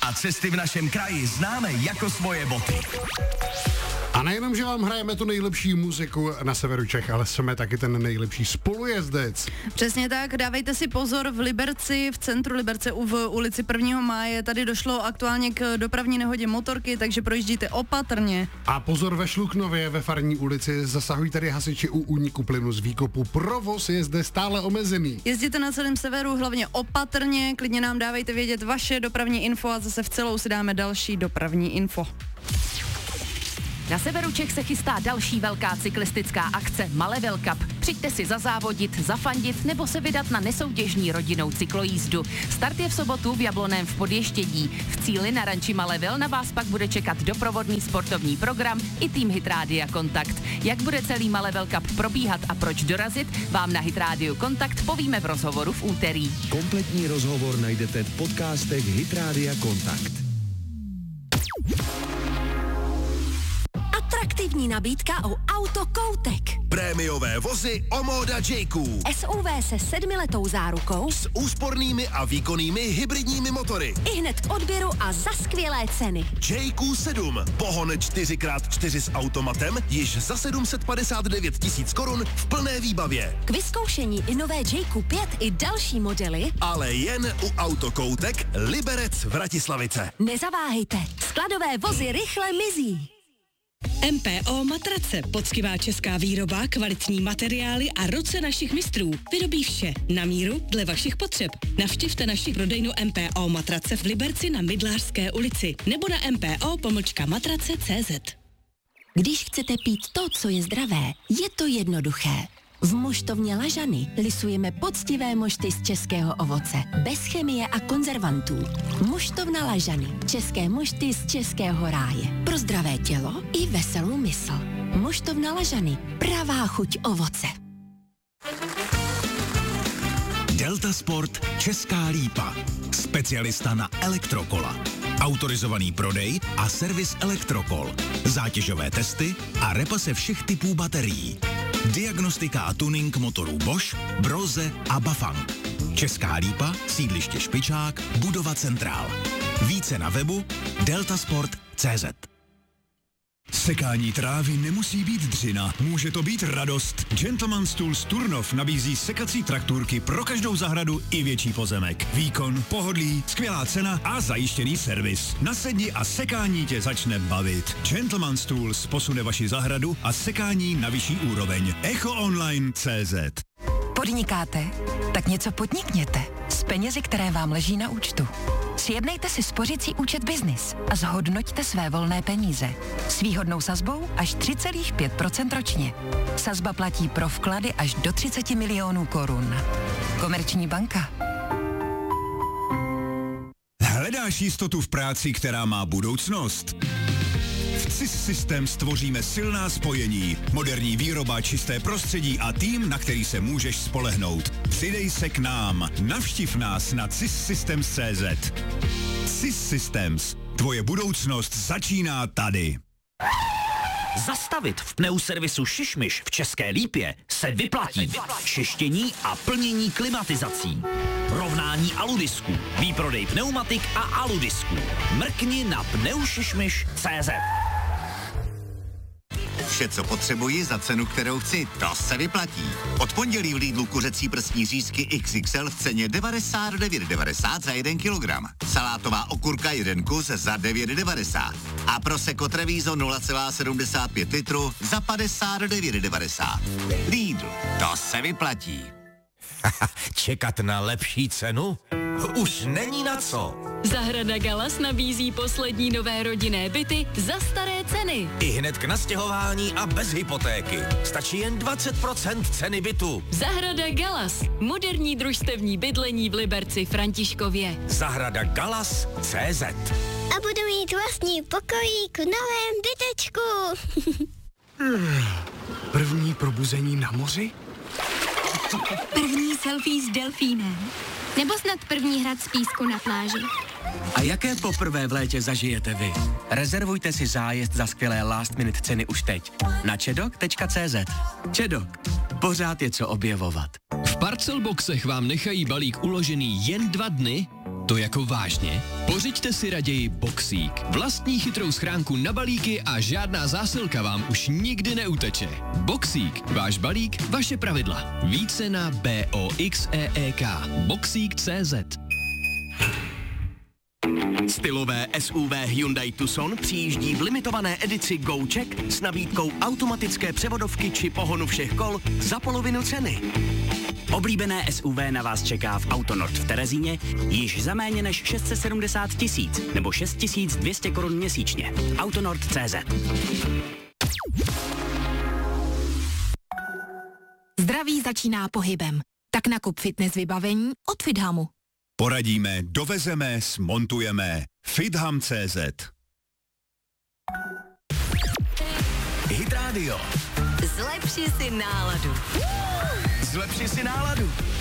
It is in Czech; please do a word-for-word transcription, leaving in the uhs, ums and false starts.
a cesty v našem kraji známe jako svoje boty. A nejenom, že vám hrajeme tu nejlepší muziku na severu Čech, ale jsme taky ten nejlepší spolujezdec. Přesně tak, dávejte si pozor, v Liberci, v centru Liberce, v ulici prvního máje, tady došlo aktuálně k dopravní nehodě motorky, takže projíždíte opatrně. A pozor, ve Šluknově, ve Farní ulici, zasahují tady hasiči u úniku plynu z výkopu. Provoz je zde stále omezený. Jezdíte na celém severu hlavně opatrně, klidně nám dávejte vědět vaše dopravní info a zase v celou si dáme další dopravní info. Na severu Čech se chystá další velká cyklistická akce Malevel Cup. Přijďte si zazávodit, zafandit nebo se vydat na nesoutěžní rodinnou cyklojízdu. Start je v sobotu v Jablonném v Podještědí. V cíli na ranči Malevel na vás pak bude čekat doprovodný sportovní program i tým Hit Rádia Kontakt. Jak bude celý Malevel Cup probíhat a proč dorazit, vám na Hit Rádiu Kontakt povíme v rozhovoru v úterý. Kompletní rozhovor najdete v podcastech Hit Rádia Kontakt. Atraktivní nabídka u Autokoutek. Prémiové vozy Omoda J-Q. S U V se sedmiletou zárukou S úspornými a výkonnými hybridními motory. ihned k odběru a za skvělé ceny. J Q sedm. Pohon čtyři krát čtyři s automatem již za sedm set padesát devět tisíc korun v plné výbavě. K vyzkoušení i nové J Q pět i další modely. Ale jen u Autokoutek Liberec Vratislavice. Nezaváhejte, skladové vozy rychle mizí. M P O Matrace, poctivá česká výroba, kvalitní materiály a ruce našich mistrů. Vyrobí vše na míru dle vašich potřeb. Navštivte naši prodejnu M P O Matrace v Liberci na Mydlářské ulici nebo na mpo pomlčka matrace tečka cé zet. Když chcete pít to, co je zdravé, je to jednoduché. V moštovně Lažany lisujeme poctivé mošty z českého ovoce, bez chemie a konzervantů. Moštovna Lažany, české mošty z českého ráje. Pro zdravé tělo i veselou mysl. Moštovna Lažany, pravá chuť ovoce. Delta Sport Česká Lípa. Specialista na elektrokola. Autorizovaný prodej a servis elektrokol. Zátěžové testy a repase všech typů baterií. Diagnostika a tuning motorů Bosch, Brose a Bafang. Česká Lípa, sídliště Špičák, budova Centrál. Více na webu deltasport tečka cé zet. Sekání trávy nemusí být dřina, může to být radost. Gentleman's Tools Turnov nabízí sekací traktůrky pro každou zahradu i větší pozemek. Výkon, pohodlí, skvělá cena a zajištěný servis. Nasedni a sekání tě začne bavit. Gentleman's Tools posune vaši zahradu a sekání na vyšší úroveň. echo online tečka cé zet. Podnikáte? Tak něco podnikněte s penězi, které vám leží na účtu. Sjednejte si spořící účet Biznis a zhodnoťte své volné peníze. S výhodnou sazbou až tři celá pět procenta ročně. Sazba platí pro vklady až do třicet milionů korun. Komerční banka. Hledáš jistotu v práci, která má budoucnost? V C I S System stvoříme silná spojení, moderní výroba, čisté prostředí a tým, na který se můžeš spolehnout. Přidej se k nám. Navštiv nás na C I S Systems tečka cé zet. C I S Systems. Tvoje budoucnost začíná tady. Zastavit v pneuservisu Šišmiš v České Lípě se vyplatí. Čištění a plnění klimatizací. Rovnání aludisku. Výprodej pneumatik a aludisku. Mrkni na pneušišmiš tečka cé zet. Vše, co potřebuji za cenu, kterou chci, to se vyplatí. Od pondělí v Lidlu kuřecí prsní řízky X X L v ceně devadesát devět devadesát za jeden kilogram. Salátová okurka jeden kus za devět devadesát. A Prosecco Treviso nula celá sedmdesát pět litru za padesát devět devadesát. Lidl, to se vyplatí. Čekat na lepší cenu? Už není na co. Zahrada Galas nabízí poslední nové rodinné byty za staré ceny. I hned k nastěhování a bez hypotéky. Stačí jen dvacet procent ceny bytu. Zahrada Galas. Moderní družstevní bydlení v Liberci Františkově. Zahrada Galas tečka cé zet. A budu mít vlastní pokojík v novém bytečku. První probuzení na moři? První selfie s delfínem. Nebo snad první hrad z písku na pláži. A jaké poprvé v létě zažijete vy? Rezervujte si zájezd za skvělé last minute ceny už teď. Na čedok tečka cé zet. Čedok. Pořád je co objevovat. V Parcelboxech vám nechají balík uložený jen dva dny? To jako vážně? Pořiďte si raději Boxík. Vlastní chytrou schránku na balíky a žádná zásilka vám už nikdy neuteče. Boxík. Váš balík, vaše pravidla. Více na boxeek. Boxík tečka cé zet. Stylové S U V Hyundai Tucson přijíždí v limitované edici Go-Check s nabídkou automatické převodovky či pohonu všech kol za polovinu ceny. Oblíbené S U V na vás čeká v Autonord v Terezíně již za méně než šest set sedmdesát tisíc nebo šest tisíc dvě stě korun měsíčně. Autonord tečka cé zet. Zdraví začíná pohybem. Tak nakup fitness vybavení od Fithamu. Poradíme, dovezeme, smontujeme. Fitham tečka cé zet. Hit Radio. Zlepši si náladu. Zlepši si náladu.